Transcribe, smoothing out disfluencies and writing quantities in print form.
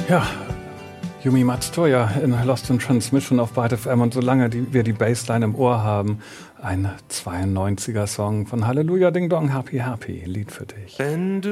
Ja, Yumi Matsuya in Lost in Transmission auf Byte FM, und solange wir die Bassline im Ohr haben, ein 92er Song von Halleluja Ding Dong, Happy Happy, Lied für dich.